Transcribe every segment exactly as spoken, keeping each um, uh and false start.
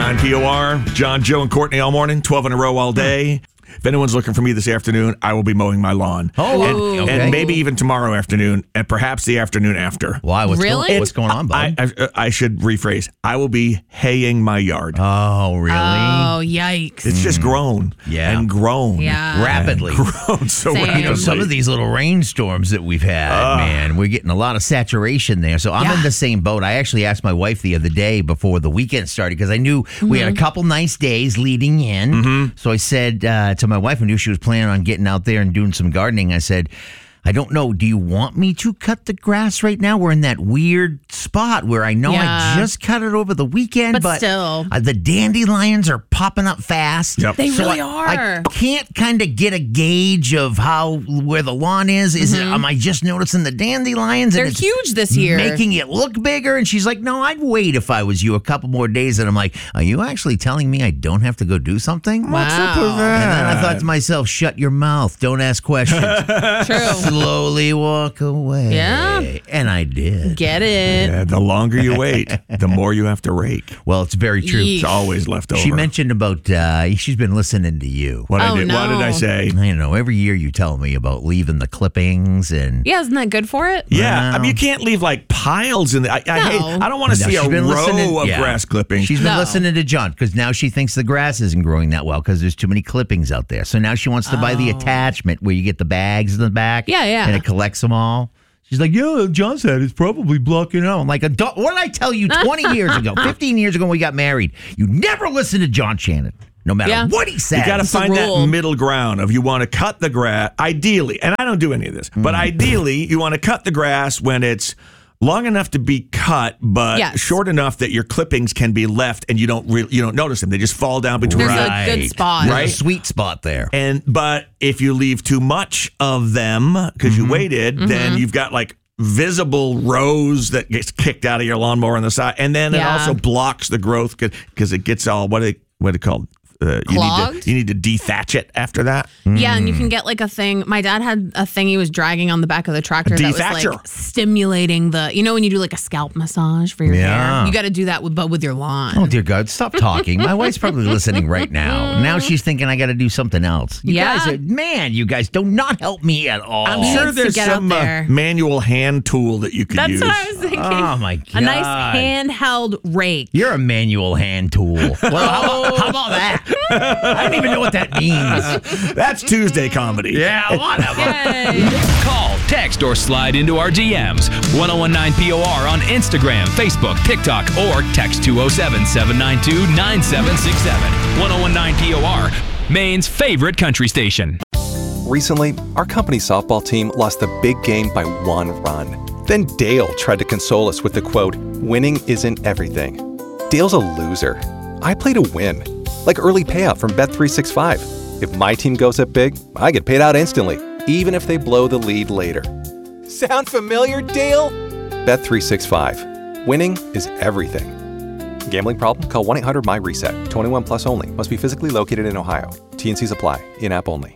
nine P O R. John, Joe, and Courtney all morning, twelve in a row all day. If anyone's looking for me this afternoon, I will be mowing my lawn. Oh, and, okay. and maybe even tomorrow afternoon, and perhaps the afternoon after. Why? What's Really? Going, what's going on, bud? I, I, I should rephrase. I will be haying my yard. oh, really? Oh, yikes. It's just grown Yeah. and grown. Yeah. Rapidly. And grown so Same. rapidly. You know, some of these little rainstorms that we've had, man, we're getting a lot of saturation there. So I'm Yeah. in the same boat. I actually asked my wife the other day before the weekend started because I knew we had a couple nice days leading in. Mm-hmm. So I said uh, to my wife, I knew she was planning on getting out there and doing some gardening. I said, I don't know. Do you want me to cut the grass right now? We're in that weird spot where I know Yeah. I just cut it over the weekend, But but, still. uh, the dandelions are popping up fast. Yep. They So really I, are. I can't kind of get a gauge of how where the lawn is. Is it? Am I just noticing the dandelions? They're and it's huge this year. making it look bigger. And she's like, "No, I'd wait if I was you a couple more days." And I'm like, "Are you actually telling me I don't have to go do something?" Wow. What's up with that? And then I thought to myself, "Shut your mouth. Don't ask questions. True. Slowly walk away." Yeah. And I did. Get it. Yeah, the longer you wait, the more you have to rake. Well, it's very true. Yeesh. It's always left over. She mentioned about uh, she's been listening to you. what, I Oh, did, what did I no. say? I don't know. Every year you tell me about leaving the clippings and Yeah, isn't that good for it? Yeah, I Wow. mean, you can't leave like piles in the. I, I, No. hate, I don't want to No, see she's a been row listening- of yeah. grass clippings. she's been No. listening to John because now she thinks the grass isn't growing that well because there's too many clippings out there. So now she wants to buy the attachment where you get the bags in the back. Yeah, yeah. And it collects them all. She's like, yeah, John said it's probably blocking out. I'm like, "Adult- what did I tell you twenty years ago, fifteen years ago when we got married? You never listen to John Shannon, no matter Yeah. what he says. You got to It's a find that rule. middle ground of you want to cut the grass, ideally, and I don't do any of this, but ideally, you want to cut the grass when it's long enough to be cut, but Yes. short enough that your clippings can be left and you don't really you don't notice them. They just fall down between. There's the- a good spot. There's Right? a sweet spot there. And but if you leave too much of them because you waited, then you've got like visible rows that gets kicked out of your lawnmower on the side, and then it Yeah. also blocks the growth because it gets all what it what it called. Uh, you need Clogged? to you need to dethatch it after that. Yeah, and you can get like a thing. My dad had a thing he was dragging on the back of the tractor that was Dethatcher. like stimulating the, you know, when you do like a scalp massage for your Yeah. hair, you got to do that with, but with your lawn. Oh, dear God, stop talking. My wife's probably listening right now. Now she's thinking I got to do something else. You Yeah. guys are, man, you guys do not help me at all. I'm He sure needs to there's get out some uh, there. manual hand tool that you could That's use. what I was thinking. Oh, my God. A nice handheld rake. You're a manual hand tool. Well, how about, how about that? I don't even know what that means. That's Tuesday comedy. Yeah, whatever. Yay. Call, text, or slide into our D Ms. ten nineteen P O R on Instagram, Facebook, TikTok, or text two oh seven, seven nine two, nine seven six seven. ten nineteen P O R, Maine's favorite country station. Recently, our company softball team lost the big game by one run. Then Dale tried to console us with the quote, "Winning isn't everything." Dale's a loser. I play to win. Like early payout from Bet three sixty-five. If my team goes up big, I get paid out instantly, even if they blow the lead later. Sound familiar, Dale? Bet three sixty-five. Winning is everything. Gambling problem? Call one eight hundred M Y RESET. twenty-one plus only. Must be physically located in Ohio. T N Cs apply. In-app only.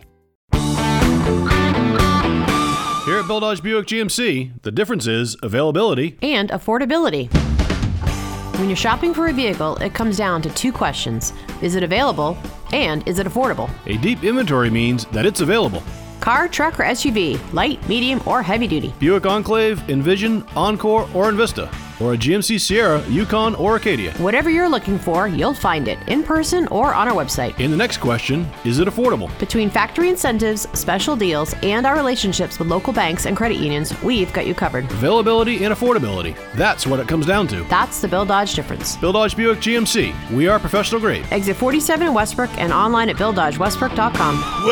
Here at Bill Dodge Buick G M C, the difference is availability. And affordability. When you're shopping for a vehicle, it comes down to two questions. Is it available? And is it affordable? A deep inventory means that it's available. Car, truck, or S U V, light, medium, or heavy duty. Buick Enclave, Envision, Encore, or Envista. Or a G M C Sierra, Yukon, or Acadia. Whatever you're looking for, you'll find it in person or on our website. In the next question, is it affordable? Between factory incentives, special deals, and our relationships with local banks and credit unions, we've got you covered. Availability and affordability. That's what it comes down to. That's the Bill Dodge difference. Bill Dodge Buick G M C. We are professional grade. Exit forty-seven in Westbrook and online at bill dodge westbrook dot com.